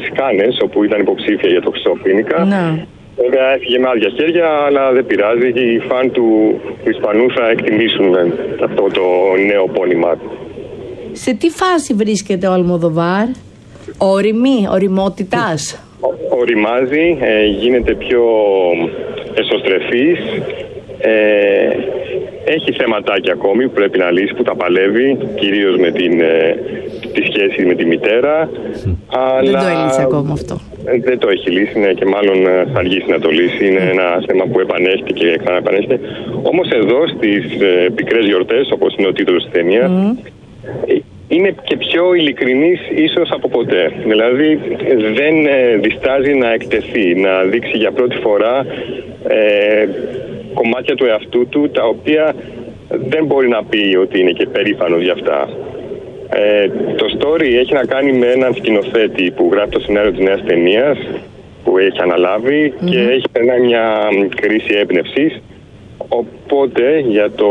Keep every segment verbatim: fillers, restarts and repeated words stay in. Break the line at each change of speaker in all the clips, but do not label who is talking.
τις Κάνες, όπου ήταν υποψήφια για το χρυσό πίνικα.
Ναι.
Βέβαια έφυγε με άδεια χέρια, αλλά δεν πειράζει. Οι φαν του, του Ισπανού θα εκτιμήσουν αυτό το νέο πόνημά του.
Σε τι φάση βρίσκεται ο Αλμοδοβάρ? Όριμη, οριμότητας?
Οριμάζει, ε, γίνεται πιο εσωστρεφής. Ε, έχει θεματάκια ακόμη που πρέπει να λύσει, που τα παλεύει, κυρίως με την, ε, τη σχέση με τη μητέρα. Αλλά
δεν το έλυσε ακόμα αυτό.
Δεν το έχει λύσει, ναι, και μάλλον θα αργήσει να το λύσει. Είναι ένα θέμα που επανέρχεται και ξαναεπανέρχεται. Όμως εδώ στις ε, πικρές γιορτές, όπως είναι ο τίτλος της ταινίας, mm. είναι και πιο ειλικρινής ίσως από ποτέ. Δηλαδή δεν ε, διστάζει να εκτεθεί, να δείξει για πρώτη φορά ε, κομμάτια του εαυτού του, τα οποία δεν μπορεί να πει ότι είναι και περήφανος για αυτά. Ε, το story έχει να κάνει με έναν σκηνοθέτη που γράφει το σενάριο της νέας ταινίας, που έχει αναλάβει mm-hmm. και έχει περνάει μια κρίση έμπνευσης. Οπότε για το,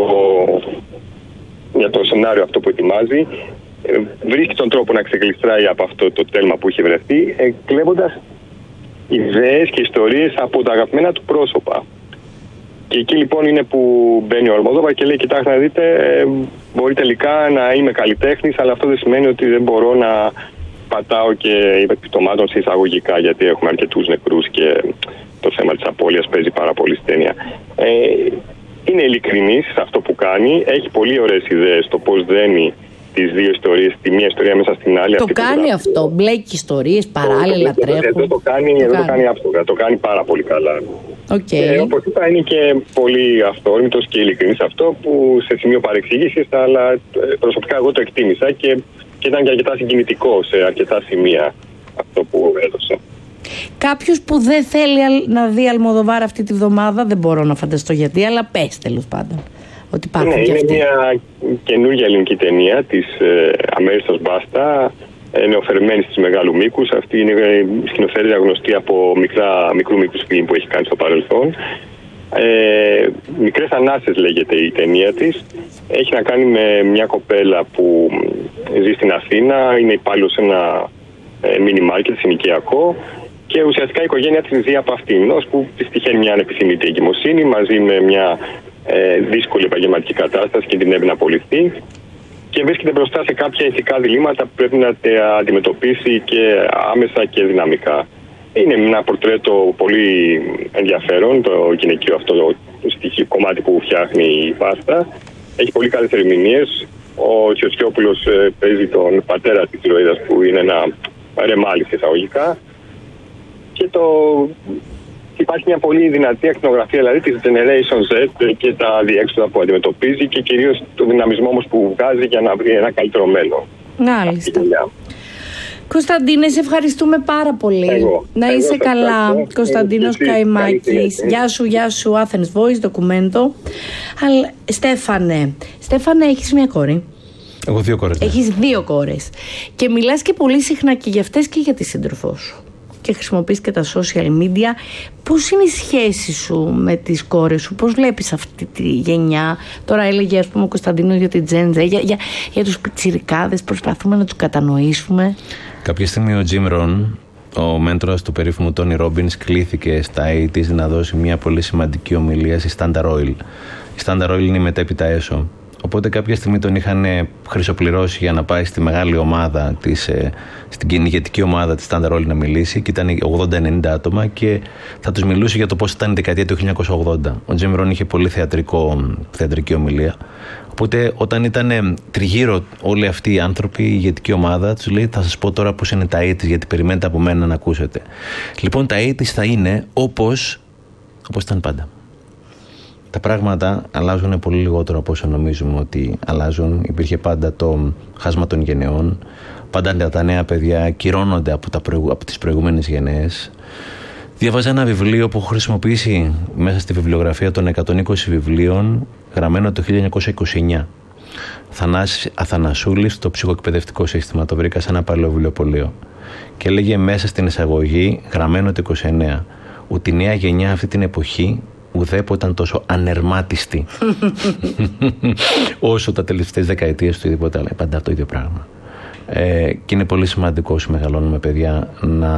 για το σενάριο αυτό που ετοιμάζει, ε, βρίσκει τον τρόπο να ξεκλειστράει από αυτό το τέλμα που είχε βρεθεί, ε, κλέβοντας ιδέες και ιστορίες από τα αγαπημένα του πρόσωπα. Και εκεί λοιπόν είναι που μπαίνει ο Αλμοδόβαρ και λέει: κοιτάξτε να δείτε, ε, μπορεί τελικά να είμαι καλλιτέχνης, αλλά αυτό δεν σημαίνει ότι δεν μπορώ να πατάω και επιπτωμάτων σε εισαγωγικά, γιατί έχουμε αρκετούς νεκρούς και το θέμα της απώλειας παίζει πάρα πολύ στη ταινία. Ε, είναι ειλικρινής σε αυτό που κάνει, έχει πολύ ωραίες ιδέες στο πώς δένει τις δύο ιστορίες, τη μία ιστορία μέσα στην άλλη.
Το κάνει που... αυτό, μπλέκει ιστορίες, παράλληλα τρέχουν.
Εδώ το κάνει,
το
εδώ
κάνει.
το κάνει αυτό, το κάνει πάρα πολύ καλά.
Okay.
Ε, όπως είπα, είναι και πολύ αυθόρμητος και ειλικρινής αυτό, που σε σημείο παρεξήγησης, αλλά προσωπικά εγώ το εκτίμησα και, και ήταν και αρκετά συγκινητικό σε αρκετά σημεία αυτό που έδωσε.
Κάποιος που δεν θέλει να δει Αλμοδοβάρ αυτή τη βδομάδα, δεν μπορώ να φανταστώ γιατί, αλλά πες τέλος πάντων ότι υπάρχουν
ναι,
και
είναι
αυτοί.
μια καινούργια ελληνική ταινία της ε, Αμέριστος Μπάστα, νεοφερμένης της μεγάλου μήκους. Αυτή είναι σκηνοθέτηδα γνωστή από μικρά, μικρού μήκους φιλμ που έχει κάνει στο παρελθόν. Ε, Μικρές Ανάσες λέγεται η ταινία της. Έχει να κάνει με μια κοπέλα που ζει στην Αθήνα, είναι υπάλληλος σε ένα ε, μίνι μάρκετ συνοικιακό, και ουσιαστικά η οικογένεια της ζει από αυτήν, ώσπου της τυχαίνει μια ανεπιθυμητή εγκυμοσύνη μαζί με μια ε, δύσκολη επαγγελματική κατάσταση και την να απολυθεί. Και βρίσκεται μπροστά σε κάποια ηθικά διλήμματα που πρέπει να τα αντιμετωπίσει και άμεσα και δυναμικά. Είναι ένα πορτρέτο πολύ ενδιαφέρον, το γυναικείο αυτό το στοιχείο, κομμάτι που φτιάχνει η Βάστα. Έχει πολύ καλές ερμηνείες. Ο Τσιοτσιόπουλος παίζει τον πατέρα της ηρωίδας, που είναι ένα ρεμάλι εισαγωγικά. Και το... υπάρχει μια πολύ δυνατή ακτινογραφία, δηλαδή της Generation Z και τα διέξοδα που αντιμετωπίζει, και κυρίως το δυναμισμό όμως που βγάζει για να βρει ένα καλύτερο μέλλον.
Μάλιστα. Κωνσταντίνε, σε ευχαριστούμε πάρα πολύ.
Εγώ,
να
εγώ
είσαι καλά.
ευχαριστώ.
Κωνσταντίνος Καημάκης. Γεια σου, γεια σου, Athens Voice, ντοκουμέντο. Αλλά, Στέφανε, Στέφανε, έχεις μια κόρη.
Έχω δύο κόρες. Ναι.
Έχεις δύο κόρες. Και μιλάς και πολύ συχνά και για αυτές και για τη σύντροφό σου. Και χρησιμοποιείς και τα social media. Πώς είναι η σχέση σου με τις κόρες σου, πώς βλέπεις αυτή τη γενιά? Τώρα έλεγε, ας πούμε, ο Κωνσταντίνος για την Gen Z, για, για, για τους πιτσιρικάδες, προσπαθούμε να τους κατανοήσουμε.
Κάποια στιγμή ο Jim Rohn, ο μέντορας του περίφημου Tony Robbins, κλήθηκε στα ογδόντα να δώσει μια πολύ σημαντική ομιλία στη Standard Oil. Η Standard Oil είναι η μετέπειτα έσω. Οπότε κάποια στιγμή τον είχαν χρυσοπληρώσει για να πάει στη μεγάλη ομάδα, της, στην ηγετική ομάδα της Standard Oil να μιλήσει, και ήταν ογδόντα ενενήντα άτομα, και θα τους μιλούσε για το πώς ήταν η δεκαετία του χίλια εννιακόσια ογδόντα. Ο Jim Rohn είχε πολύ θεατρικό, θεατρική ομιλία. Οπότε όταν ήταν τριγύρω όλοι αυτοί οι άνθρωποι, η ηγετική ομάδα, τους λέει: θα σας πω τώρα πώς είναι τα ογδόντα, γιατί περιμένετε από μένα να ακούσετε. Λοιπόν, τα ογδόντα θα είναι όπως, όπως ήταν πάντα. Τα πράγματα αλλάζουν πολύ λιγότερο από όσο νομίζουμε ότι αλλάζουν. Υπήρχε πάντα το χάσμα των γενεών. Πάντα τα νέα παιδιά κυρώνονται από, τα προηγου... από τις προηγούμενες γενναίες. Διαβάζα ένα βιβλίο που έχω χρησιμοποιήσει μέσα στη βιβλιογραφία των εκατόν είκοσι βιβλίων, γραμμένο το χίλια εννιακόσια είκοσι εννιά. Θανάσης Αθανασούλης, το ψυχοεκπαιδευτικό σύστημα. Το βρήκα σε ένα παλαιό βιβλιοπωλείο. Και έλεγε μέσα στην εισαγωγή, γραμμένο το είκοσι εννιά, ότι η νέα γενιά αυτή την εποχή ουδέποτε ήταν τόσο ανερμάτιστη όσο τα τελευταίες δεκαετίες του οτιδήποτε άλλο. Πάντα το ίδιο πράγμα. Ε, και είναι πολύ σημαντικό όσοι μεγαλώνουμε παιδιά να